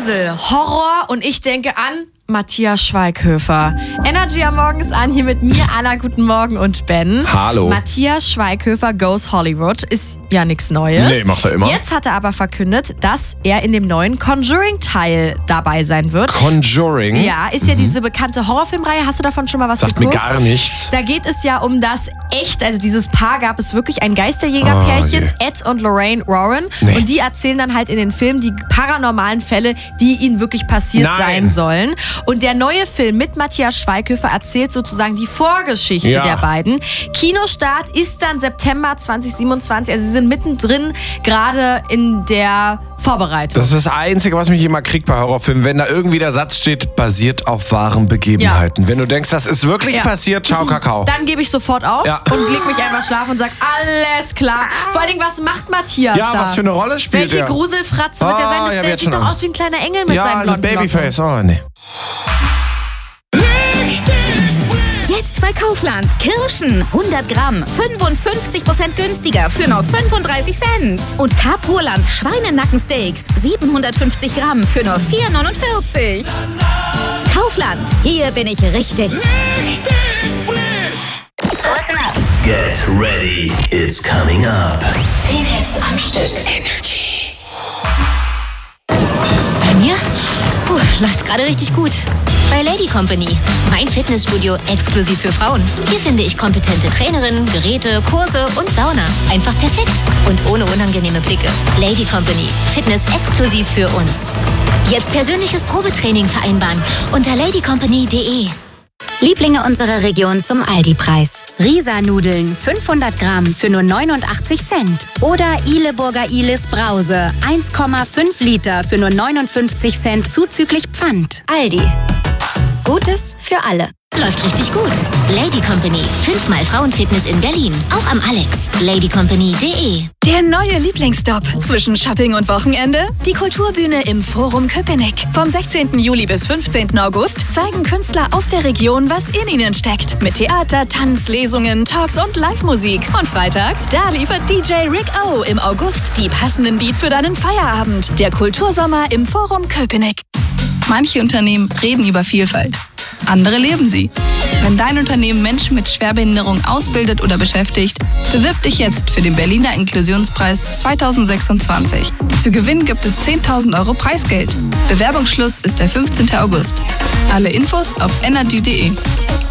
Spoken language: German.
Grusel, Horror und ich denke an Matthias Schweighöfer. Energy am Morgen ist an, hier mit mir, Anna, guten Morgen und Ben. Hallo. Matthias Schweighöfer goes Hollywood, ist ja nichts Neues. Nee, macht er immer. Jetzt hat er aber verkündet, dass er in dem neuen Conjuring-Teil dabei sein wird. Conjuring? Ja, ist ja diese bekannte Horrorfilmreihe. Hast du davon schon mal was Sagt geguckt? mir gar nichts. Da geht es ja um das also dieses Paar gab es wirklich, ein Geisterjägerpärchen, Ed und Lorraine Warren. Nee. Und die erzählen dann halt in den Filmen die paranormalen Fälle, die ihnen wirklich passiert sein sollen. Und der neue Film mit Matthias Schweighöfer erzählt sozusagen die Vorgeschichte der beiden. Kinostart ist dann September 2027. Also sie sind mittendrin, gerade in der Vorbereitung. Das ist das Einzige, was mich immer kriegt bei Horrorfilmen. Wenn da irgendwie der Satz steht, basiert auf wahren Begebenheiten. Ja. Wenn du denkst, das ist wirklich passiert, ciao, Kakao. Dann gebe ich sofort auf und leg mich einfach schlafen und sag, alles klar. Vor allen Dingen, was macht Matthias da? Ja, was für eine Rolle spielt Welche Gruselfratze wird der sein? Das der sieht doch aus wie ein kleiner Engel mit seinem blonden Babyface. Oh, nee. Jetzt bei Kaufland. Kirschen 100 Gramm, 55% günstiger für nur 35 Cent. Und Carpurland Schweinenackensteaks 750 Gramm für nur 4,49. Kaufland, hier bin ich richtig. Listen up. Get ready, it's coming up. 10 Hits am Stück. Energy. Bei mir? Läuft's gerade richtig gut. Bei Lady Company, mein Fitnessstudio exklusiv für Frauen. Hier finde ich kompetente Trainerinnen, Geräte, Kurse und Sauna. Einfach perfekt und ohne unangenehme Blicke. Lady Company, Fitness exklusiv für uns. Jetzt persönliches Probetraining vereinbaren unter ladycompany.de. Lieblinge unserer Region zum Aldi-Preis. Risa-Nudeln 500 Gramm für nur 89 Cent. Oder Ihleburger Ihles Brause 1,5 Liter für nur 59 Cent zuzüglich Pfand. Aldi. Gutes für alle. Läuft richtig gut. Lady Company, 5-mal Frauenfitness in Berlin. Auch am Alex. ladycompany.de. Der neue Lieblingsstop zwischen Shopping und Wochenende? Die Kulturbühne im Forum Köpenick. Vom 16. Juli bis 15. August zeigen Künstler aus der Region, was in ihnen steckt. Mit Theater, Tanz, Lesungen, Talks und Live-Musik. Und freitags, da liefert DJ Rick O im August die passenden Beats für deinen Feierabend. Der Kultursommer im Forum Köpenick. Manche Unternehmen reden über Vielfalt. Andere leben sie. Wenn dein Unternehmen Menschen mit Schwerbehinderung ausbildet oder beschäftigt, bewirb dich jetzt für den Berliner Inklusionspreis 2026. Zu gewinnen gibt es 10.000 € Preisgeld. Bewerbungsschluss ist der 15. August. Alle Infos auf energy.de.